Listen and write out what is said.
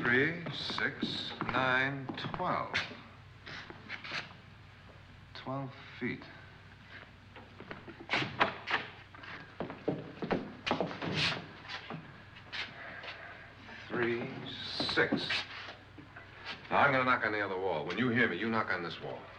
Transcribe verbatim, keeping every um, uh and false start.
three, six, nine, twelve. Twelve feet. Three, six. Now, I'm gonna knock on the other wall. When you hear me, you knock on this wall.